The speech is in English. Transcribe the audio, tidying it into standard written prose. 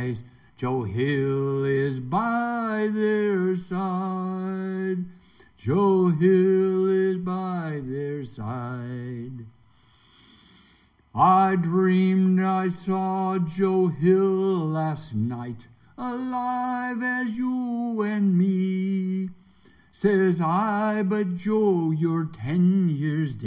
night. Joe Hill is by their side. Joe Hill is by their side. I dreamed I saw Joe Hill last night, alive as you and me. Says I, but Joe, you're 10 years dead.